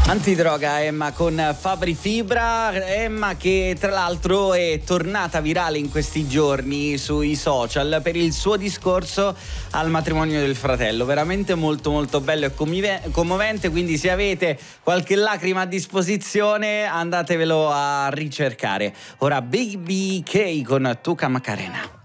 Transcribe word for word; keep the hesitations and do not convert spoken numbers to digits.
Antidroga Emma con Fabri Fibra. Emma che tra l'altro è tornata virale in questi giorni sui social per il suo discorso al matrimonio del fratello, veramente molto molto bello e commovente, quindi se avete qualche lacrima a disposizione andatevelo a ricercare. Ora Baby K con Tuca Macarena.